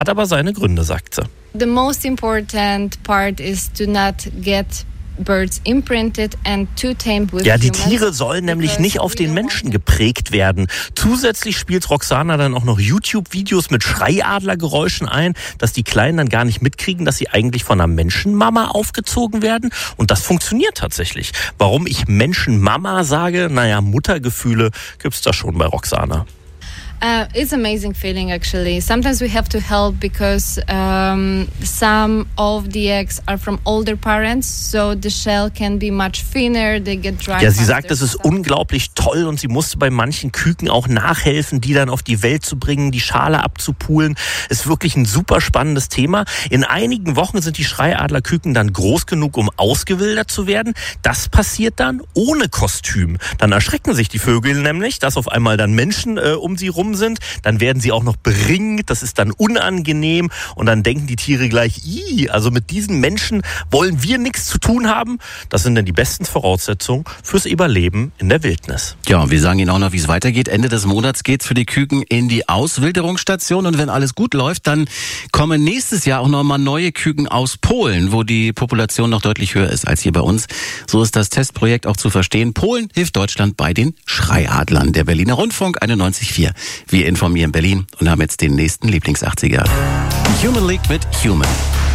Hat aber seine Gründe, sagt sie. The most important part is to not get birds imprinted and too tamed with Ja, die humans, Tiere sollen nämlich because nicht auf we den don't Menschen want geprägt werden. Zusätzlich spielt Roxana dann auch noch YouTube-Videos mit Schreiadlergeräuschen ein, dass die Kleinen dann gar nicht mitkriegen, dass sie eigentlich von einer Menschenmama aufgezogen werden. Und das funktioniert tatsächlich. Warum ich Menschenmama sage? Naja, Muttergefühle gibt's da schon bei Roxana. It's an amazing feeling, actually. Sometimes we have to help because some of the eggs are from older parents, so the shell can be much thinner, they get dry. Ja, sie sagt, es ist unglaublich toll und sie musste bei manchen Küken auch nachhelfen, die dann auf die Welt zu bringen, die Schale abzupulen. Ist wirklich ein super spannendes Thema. In einigen Wochen sind die Schreiadlerküken dann groß genug, um ausgewildert zu werden. Das passiert dann ohne Kostüm. Dann erschrecken sich die Vögel nämlich, dass auf einmal dann Menschen um sie rum sind, dann werden sie auch noch beringt, das ist dann unangenehm und dann denken die Tiere gleich, also mit diesen Menschen wollen wir nichts zu tun haben. Das sind dann die besten Voraussetzungen fürs Überleben in der Wildnis. Ja, und wir sagen Ihnen auch noch, wie es weitergeht. Ende des Monats geht's für die Küken in die Auswilderungsstation und wenn alles gut läuft, dann kommen nächstes Jahr auch nochmal neue Küken aus Polen, wo die Population noch deutlich höher ist als hier bei uns. So ist das Testprojekt auch zu verstehen. Polen hilft Deutschland bei den Schreiadlern. Der Berliner Rundfunk 91.4. Wir informieren Berlin und haben jetzt den nächsten Lieblings-80er. Human League mit Human.